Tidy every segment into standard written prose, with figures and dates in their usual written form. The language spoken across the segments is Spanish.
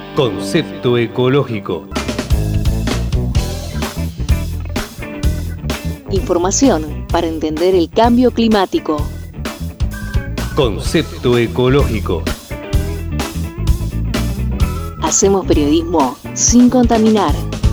Concepto ecológico. Información para entender el cambio climático. Concepto ecológico. Hacemos periodismo sin contaminar.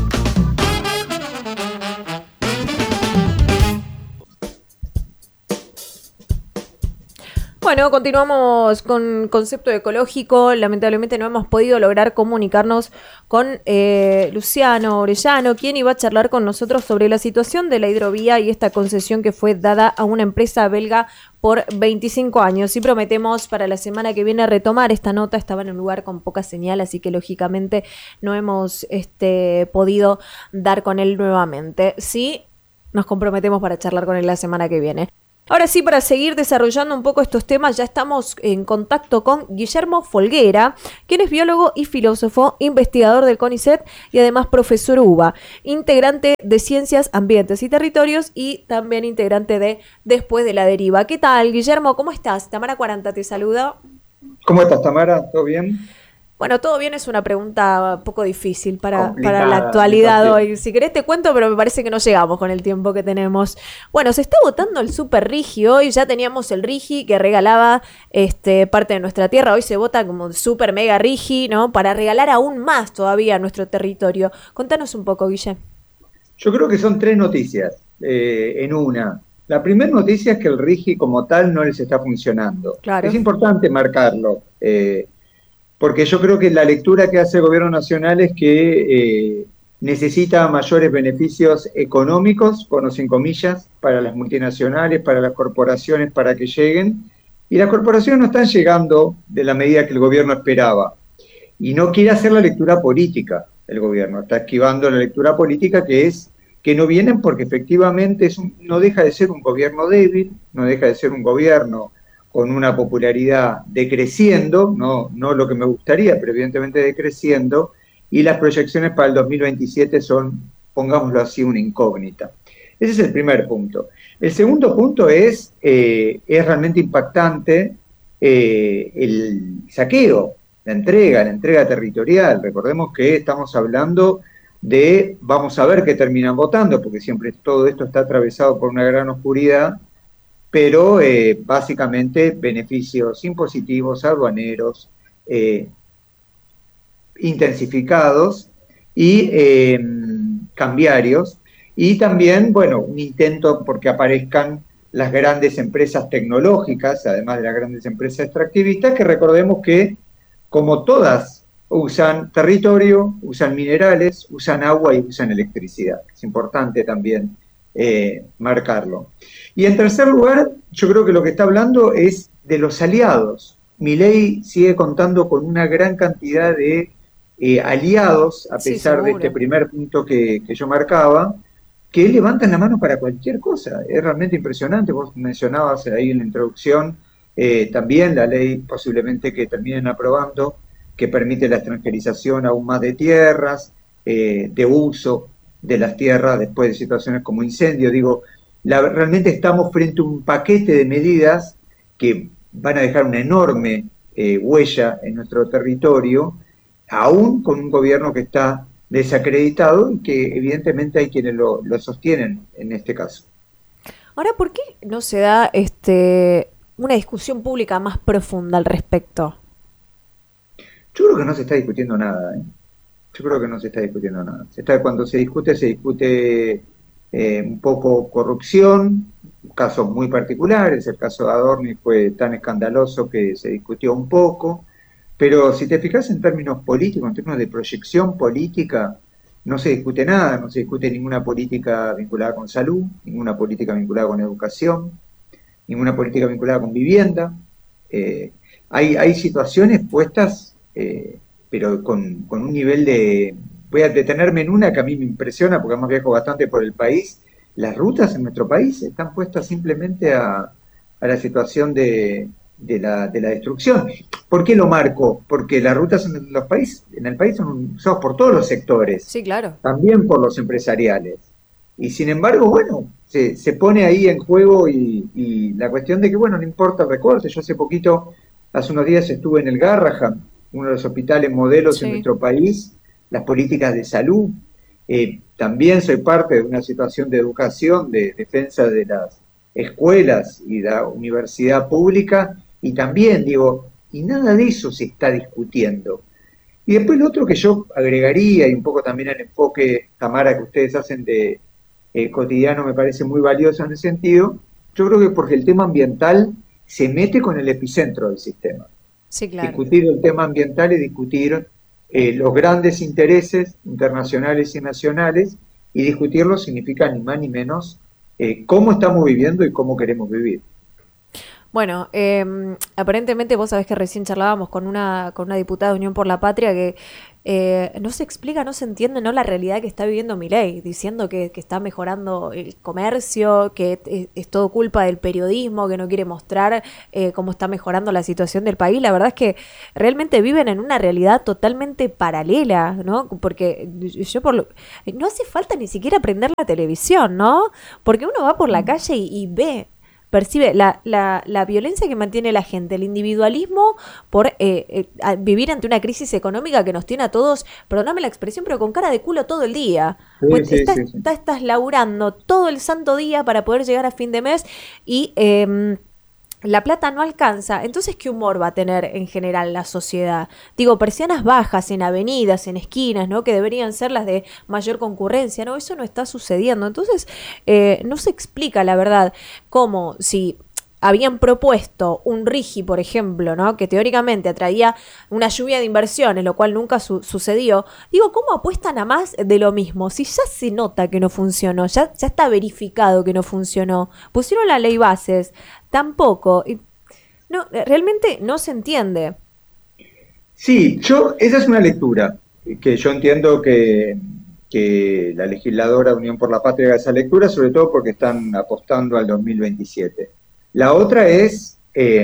Bueno, continuamos con concepto ecológico. Lamentablemente no hemos podido lograr comunicarnos con Luciano Orellano, quien iba a charlar con nosotros sobre la situación de la hidrovía y esta concesión que fue dada a una empresa belga por 25 años. Y prometemos para la semana que viene retomar esta nota. Estaba en un lugar con poca señal, así que lógicamente no hemos podido dar con él nuevamente. Sí, nos comprometemos para charlar con él la semana que viene. Ahora sí, para seguir desarrollando un poco estos temas, ya estamos en contacto con Guillermo Folguera, quien es biólogo y filósofo, investigador del CONICET y además profesor UBA, integrante de Ciencias, Ambientes y Territorios y también integrante de Después de la Deriva. ¿Qué tal, Guillermo? ¿Cómo estás? Tamara 40 te saluda. ¿Cómo estás, Tamara? ¿Todo bien? Bueno, todo bien es una pregunta un poco difícil para la Complicada, actualidad hoy. Si querés te cuento, pero me parece que no llegamos con el tiempo que tenemos. Bueno, se está votando el Super Rigi hoy. Ya teníamos el Rigi que regalaba parte de nuestra tierra. Hoy se vota como Super Mega Rigi, ¿no? Para regalar aún más todavía a nuestro territorio. Contanos un poco, Guille. Yo creo que son tres noticias en una. La primera noticia es que el Rigi como tal no les está funcionando. Claro. Es importante marcarlo. Porque yo creo que la lectura que hace el gobierno nacional es que necesita mayores beneficios económicos, con o sin comillas, para las multinacionales, para las corporaciones, para que lleguen. Y las corporaciones no están llegando de la medida que el gobierno esperaba. Y no quiere hacer la lectura política el gobierno. Está esquivando la lectura política, que es que no vienen porque efectivamente no deja de ser un gobierno débil, no deja de ser un gobierno con una popularidad decreciendo, no lo que me gustaría, pero evidentemente decreciendo, y las proyecciones para el 2027 son, pongámoslo así, una incógnita. Ese es el primer punto. El segundo punto es realmente impactante el saqueo, la entrega territorial. Recordemos que estamos hablando de, vamos a ver qué terminan votando, porque siempre todo esto está atravesado por una gran oscuridad, pero básicamente beneficios impositivos, aduaneros, intensificados y cambiarios, y también, bueno, un intento porque aparezcan las grandes empresas tecnológicas, además de las grandes empresas extractivistas, que recordemos que, como todas, usan territorio, usan minerales, usan agua y usan electricidad. Es importante también marcarlo. Y en tercer lugar, yo creo que lo que está hablando es de los aliados. Milei sigue contando con una gran cantidad de aliados, a pesar de este primer punto que yo marcaba, que levantan la mano para cualquier cosa. Es realmente impresionante. Vos mencionabas ahí en la introducción también la ley posiblemente que terminen aprobando, que permite la extranjerización aún más de tierras, de uso de las tierras después de situaciones como incendio. Digo, realmente estamos frente a un paquete de medidas que van a dejar una enorme huella en nuestro territorio, aún con un gobierno que está desacreditado y que evidentemente hay quienes lo sostienen en este caso. Ahora, ¿por qué no se da una discusión pública más profunda al respecto? Yo creo que no se está discutiendo nada, ¿eh? Yo creo que no se está discutiendo nada. Cuando se discute un poco corrupción, casos muy particulares. El caso de Adorni fue tan escandaloso que se discutió un poco, pero si te fijas en términos políticos, en términos de proyección política, no se discute nada, no se discute ninguna política vinculada con salud, ninguna política vinculada con educación, ninguna política vinculada con vivienda. Hay situaciones puestas, pero con un nivel de... Voy a detenerme en una que a mí me impresiona, porque además viajo bastante por el país. Las rutas en nuestro país están puestas simplemente a la situación de la destrucción. ¿Por qué lo marco? Porque las rutas en el país son usadas por todos los sectores. Sí, claro. También por los empresariales. Y sin embargo, bueno, se pone ahí en juego y la cuestión de que, bueno, no importa el recorte. Yo hace unos días estuve en el Garrahan, uno de los hospitales modelos en nuestro país, las políticas de salud. También soy parte de una situación de educación, de defensa de las escuelas y la universidad pública, y también digo, y nada de eso se está discutiendo. Y después lo otro que yo agregaría, y un poco también el enfoque, Tamara, que ustedes hacen de cotidiano, me parece muy valioso en ese sentido, yo creo que porque el tema ambiental se mete con el epicentro del sistema. Sí, claro. Discutir el tema ambiental y discutir los grandes intereses internacionales y nacionales, y discutirlo significa ni más ni menos cómo estamos viviendo y cómo queremos vivir. Bueno, aparentemente vos sabés que recién charlábamos con una diputada de Unión por la Patria que no se explica, no se entiende, ¿no?, la realidad que está viviendo Milei, diciendo que está mejorando el comercio, que es todo culpa del periodismo, que no quiere mostrar cómo está mejorando la situación del país. La verdad es que realmente viven en una realidad totalmente paralela, ¿no? Porque no hace falta ni siquiera prender la televisión, ¿no? Porque uno va por la calle y percibe la violencia que mantiene la gente, el individualismo por vivir ante una crisis económica que nos tiene a todos, perdóname la expresión, pero con cara de culo todo el día. Sí, Pues sí. estás laburando todo el santo día para poder llegar a fin de mes y la plata no alcanza. Entonces, ¿qué humor va a tener en general la sociedad? Digo, persianas bajas en avenidas, en esquinas, ¿no?, que deberían ser las de mayor concurrencia, ¿no? Eso no está sucediendo. Entonces, no se explica, la verdad, cómo si habían propuesto un RIGI, por ejemplo, ¿no?, que teóricamente atraía una lluvia de inversiones, lo cual nunca sucedió. Digo, ¿cómo apuestan a más de lo mismo? Si ya se nota que no funcionó, ya está verificado que no funcionó. Pusieron la ley bases, tampoco. No, realmente no se entiende. Sí, esa es una lectura que yo entiendo que la legisladora de Unión por la Patria haga esa lectura, sobre todo porque están apostando al 2027. La otra es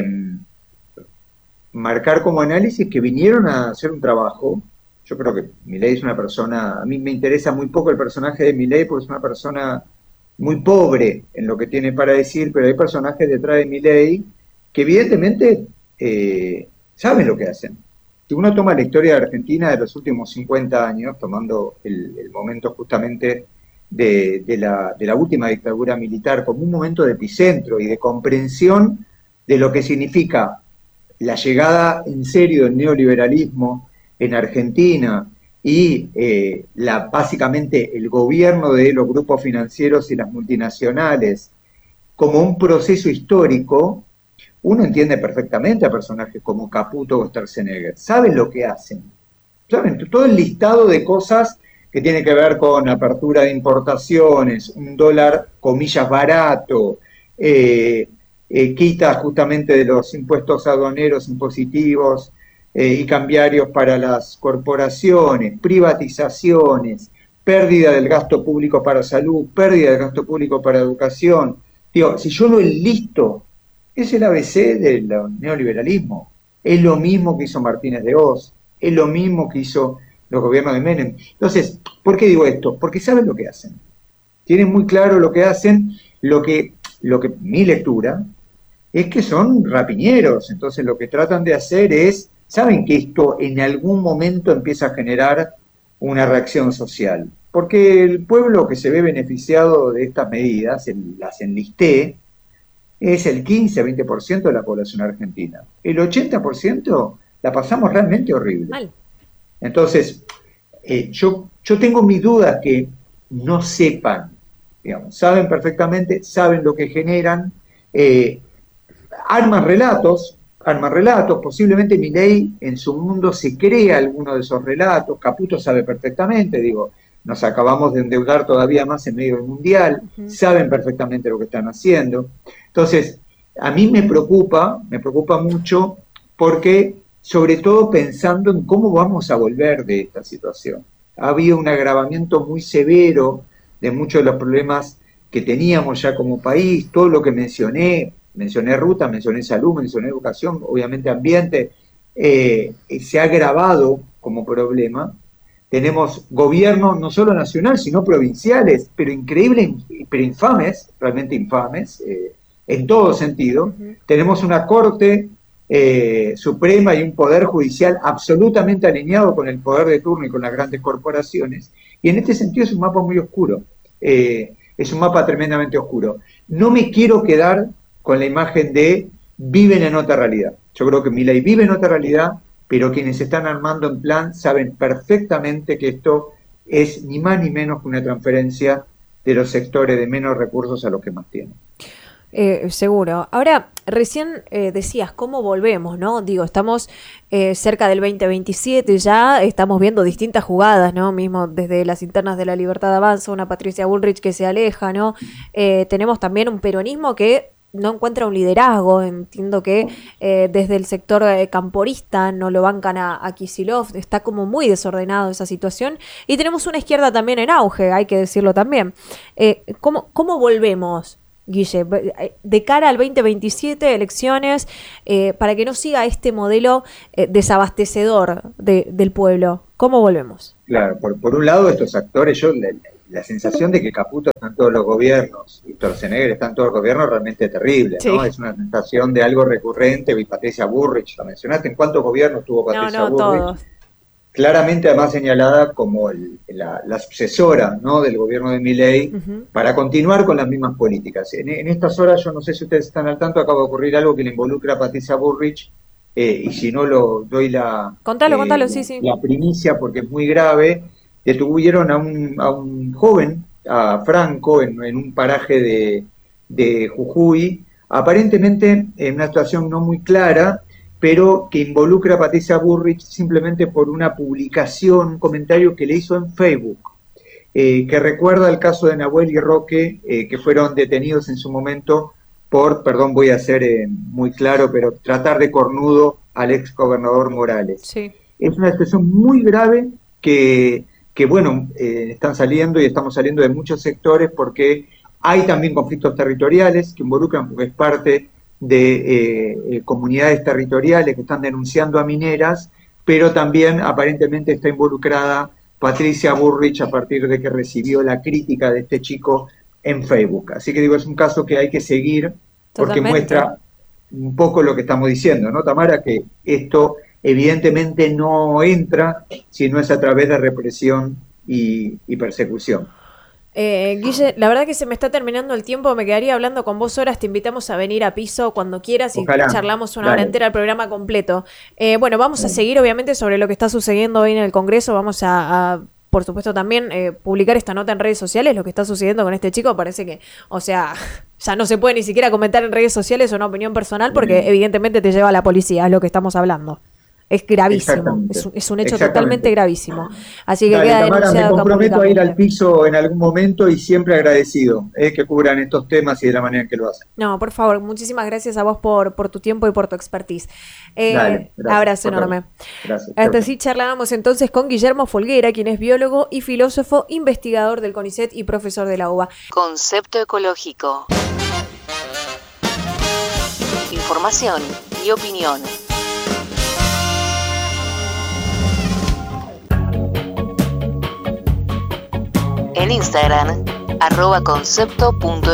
marcar como análisis que vinieron a hacer un trabajo. Yo creo que Milei es una persona, a mí me interesa muy poco el personaje de Milei porque es una persona muy pobre en lo que tiene para decir, pero hay personajes detrás de Milei que evidentemente saben lo que hacen. Si uno toma la historia de Argentina de los últimos 50 años, tomando el momento justamente de la última dictadura militar como un momento de epicentro y de comprensión de lo que significa la llegada en serio del neoliberalismo en Argentina y básicamente el gobierno de los grupos financieros y las multinacionales como un proceso histórico, uno entiende perfectamente a personajes como Caputo o Sturzenegger. Saben lo que hacen. Saben todo el listado de cosas que tiene que ver con apertura de importaciones, un dólar, comillas, barato, quita justamente de los impuestos aduaneros, impositivos y cambiarios para las corporaciones, privatizaciones, pérdida del gasto público para salud, pérdida del gasto público para educación. Digo, si yo lo enlisto, es el ABC del neoliberalismo. Es lo mismo que hizo Martínez de Hoz, es lo mismo que hizo los gobiernos de Menem. Entonces, ¿por qué digo esto? Porque saben lo que hacen. Tienen muy claro lo que hacen, lo que mi lectura es que son rapiñeros. Entonces lo que tratan de hacer es, saben que esto en algún momento empieza a generar una reacción social. Porque el pueblo que se ve beneficiado de estas medidas, las enlisté, es el 15-20% de la población argentina. El 80% la pasamos realmente horrible. Mal. Entonces, yo tengo mis dudas que no sepan, digamos, saben perfectamente, saben lo que generan, arman relatos, posiblemente Milei en su mundo se crea alguno de esos relatos, Caputo sabe perfectamente, digo, nos acabamos de endeudar todavía más en medio del mundial, saben perfectamente lo que están haciendo. Entonces, a mí me preocupa mucho porque, sobre todo pensando en cómo vamos a volver de esta situación. Ha habido un agravamiento muy severo de muchos de los problemas que teníamos ya como país, todo lo que mencioné ruta, mencioné salud, mencioné educación, obviamente ambiente, se ha agravado como problema. Tenemos gobiernos no solo nacional, sino provinciales, pero increíbles, pero infames, realmente infames, en todo sentido. Tenemos una corte suprema y un poder judicial absolutamente alineado con el poder de turno y con las grandes corporaciones, y en este sentido es un mapa muy oscuro, es un mapa tremendamente oscuro. No me quiero quedar con la imagen de viven en otra realidad. Yo creo que Milei vive en otra realidad, pero quienes están armando en plan saben perfectamente que esto es ni más ni menos que una transferencia de los sectores de menos recursos a los que más tienen. Seguro. Ahora, recién decías, ¿cómo volvemos, no? Digo, estamos cerca del 2027 ya, estamos viendo distintas jugadas, ¿no? Mismo desde las internas de La Libertad Avanza, una Patricia Bullrich que se aleja, ¿no? Tenemos también un peronismo que no encuentra un liderazgo. Entiendo que desde el sector camporista no lo bancan a Kicillof, está como muy desordenado esa situación, y tenemos una izquierda también en auge, hay que decirlo también. ¿Cómo volvemos, Guille, de cara al 2027, elecciones, para que no siga este modelo desabastecedor del pueblo? ¿Cómo volvemos? Claro, por un lado estos actores, la sensación de que Caputo está en todos los gobiernos y Sturzenegger está en todos los gobiernos realmente terrible, ¿no? Sí. Es una sensación de algo recurrente. Y Patricia Bullrich, ¿lo mencionaste? ¿En cuántos gobiernos tuvo Patricia Bullrich? Todos. Claramente además señalada como la sucesora, ¿no?, del gobierno de Milei, para continuar con las mismas políticas. En estas horas, yo no sé si ustedes están al tanto, acaba de ocurrir algo que le involucra a Patricia Bullrich, y si no lo doy Contalo, sí. La primicia, porque es muy grave. Detuvieron a un joven, a Franco, en un paraje de Jujuy, aparentemente en una situación no muy clara, pero que involucra a Patricia Bullrich simplemente por una publicación, un comentario que le hizo en Facebook, que recuerda el caso de Nahuel y Roque, que fueron detenidos en su momento por, perdón, voy a ser muy claro, pero tratar de cornudo al ex gobernador Morales. Sí. Es una situación muy grave que bueno, están saliendo y estamos saliendo de muchos sectores, porque hay también conflictos territoriales que involucran, porque es parte de comunidades territoriales que están denunciando a mineras, pero también aparentemente está involucrada Patricia Bullrich a partir de que recibió la crítica de este chico en Facebook. Así que digo, es un caso que hay que seguir, porque Totalmente. Muestra un poco lo que estamos diciendo, ¿no, Tamara? Que esto evidentemente no entra si no es a través de represión y persecución. Guille, la verdad que se me está terminando el tiempo, me quedaría hablando con vos horas, te invitamos a venir a Piso cuando quieras y Ojalá. Charlamos una hora entera, el programa completo. Bueno, vamos a seguir obviamente sobre lo que está sucediendo hoy en el Congreso, vamos a por supuesto también publicar esta nota en redes sociales, lo que está sucediendo con este chico. Parece que, o sea, ya no se puede ni siquiera comentar en redes sociales una opinión personal, porque evidentemente te lleva a la policía, es lo que estamos hablando. Es gravísimo, es un hecho totalmente gravísimo. Así que queda Tamara, denunciado. me comprometo a ir al Piso en algún momento y siempre agradecido que cubran estos temas y de la manera en que lo hacen. No, por favor, muchísimas gracias a vos por tu tiempo y por tu expertise. Dale, gracias, abrazo enorme. Gracias. Hasta así charlábamos entonces con Guillermo Folguera, quien es biólogo y filósofo, investigador del CONICET y profesor de la UBA. Concepto ecológico. Información y opinión. En Instagram, @concepto.ecológico.